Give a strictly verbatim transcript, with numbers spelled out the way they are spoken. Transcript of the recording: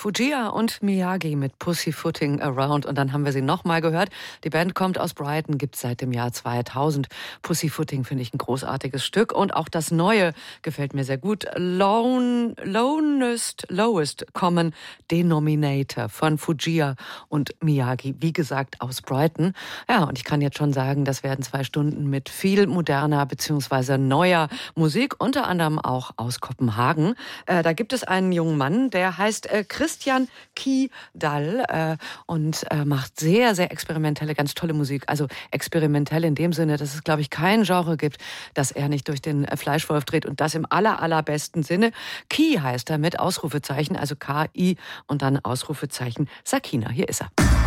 Fujia und Miyagi mit Pussyfooting Around. Und dann haben wir sie nochmal gehört. Die Band kommt aus Brighton, gibt es seit dem Jahr zweitausend. Pussyfooting finde ich ein großartiges Stück. Und auch das Neue gefällt mir sehr gut. Lone, Lowest, Lowest Common Denominator von Fujia und Miyagi. Wie gesagt, aus Brighton. Ja, und ich kann jetzt schon sagen, das werden zwei Stunden mit viel moderner bzw. neuer Musik, unter anderem auch aus Kopenhagen. Äh, da gibt es einen jungen Mann, der heißt äh, Christian Kiedal äh, und äh, macht sehr, sehr experimentelle, ganz tolle Musik. Also experimentell in dem Sinne, dass es, glaube ich, kein Genre gibt, das er nicht durch den äh, Fleischwolf dreht, und das im aller, allerbesten Sinne. Ki heißt er mit Ausrufezeichen, also K I und dann Ausrufezeichen Sakina. Hier ist er.